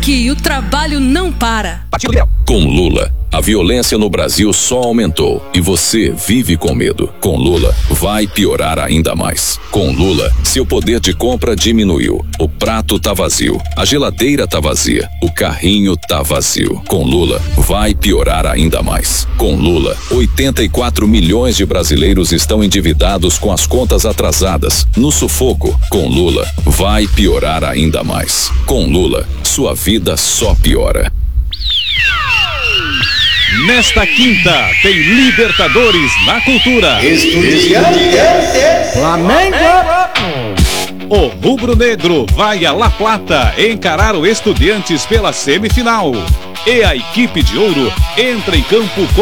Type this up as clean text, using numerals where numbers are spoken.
aqui o trabalho não para. Com Lula, a violência no Brasil só aumentou e você vive com medo. Com Lula, vai piorar ainda mais. Com Lula, seu poder de compra diminuiu. O prato tá vazio, a geladeira tá vazia, o carrinho tá vazio. Com Lula, vai piorar ainda mais. Com Lula, 84 milhões de brasileiros estão endividados com as contas atrasadas, no sufoco. Com Lula, vai piorar ainda mais. Com Lula, sua vida só piora. Nesta quinta, tem Libertadores na Cultura. Flamengo. O rubro-negro vai a La Plata encarar o Estudiantes pela semifinal. E a equipe de ouro entra em campo